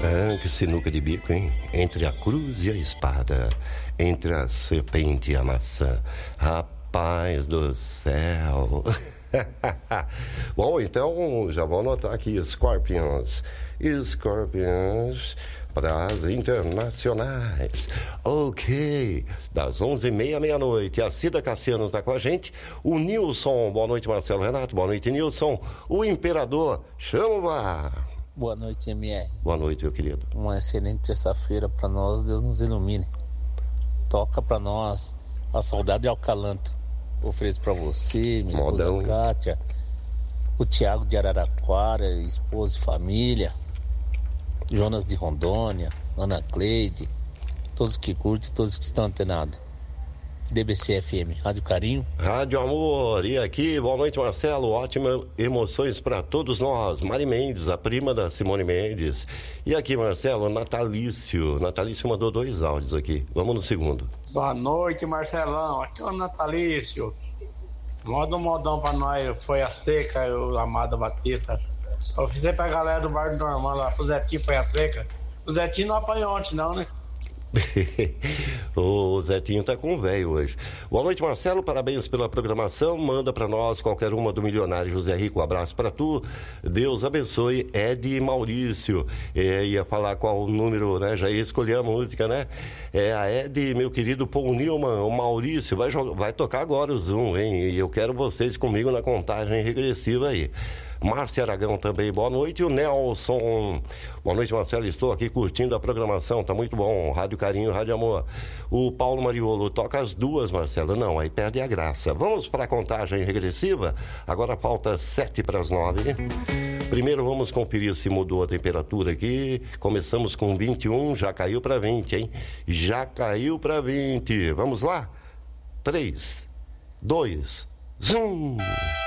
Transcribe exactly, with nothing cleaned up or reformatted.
Ah, que sinuca de bico, hein? Entre a cruz e a espada, entre a serpente e a maçã. Rapaz do céu. Bom, então já vou anotar aqui, Scorpions. Scorpions para as internacionais. Ok, das onze e meia à meia-noite. A Cida Cassiano está com a gente. O Nilson, boa noite, Marcelo Renato. Boa noite, Nilson. O Imperador, chama lá. Boa noite, M R. Boa noite, meu querido. Uma excelente terça-feira para nós, Deus nos ilumine. Toca para nós a Saudade de Alcalanto. Ofereço para você, minha Modão, esposa Kátia, o Tiago de Araraquara, esposa e família, Jonas de Rondônia, Ana Cleide, todos que curtem, todos que estão antenados. D B C F M, Rádio Carinho. Rádio Amor, e aqui, boa noite, Marcelo, ótimas emoções para todos nós. Mari Mendes, a prima da Simone Mendes. E aqui, Marcelo, Natalício. Natalício mandou dois áudios aqui. Vamos no segundo. Boa noite, Marcelão. Aqui é o Natalício. Manda um modão pra nós. Foi a seca, o Amado Batista. Eu fiz pra galera do Bar do Normal lá, pro Zetinho foi a seca. O Zetinho não apanhou ontem, não, né? O Zetinho tá com o velho hoje. Boa noite, Marcelo, parabéns pela programação. Manda pra nós qualquer uma do milionário José Rico. Um abraço pra tu. Deus abençoe. Ed e Maurício. É, ia falar qual o número, né? Já ia escolher a música, né? É a Ed, meu querido Paul Newman. O Maurício vai, jogar, vai tocar agora o Zoom, hein? E eu quero vocês comigo na contagem regressiva aí. Márcia Aragão também, boa noite. E o Nelson, boa noite, Marcelo, estou aqui curtindo a programação, tá muito bom, Rádio Carinho, Rádio Amor. O Paulo Mariolo, toca as duas, Marcelo, não, aí perde a graça. Vamos para a contagem regressiva, agora falta sete para as nove. Primeiro vamos conferir se mudou a temperatura aqui, começamos com vinte e um, já caiu para vinte, hein? Já caiu para vinte, vamos lá? três, dois, zoom!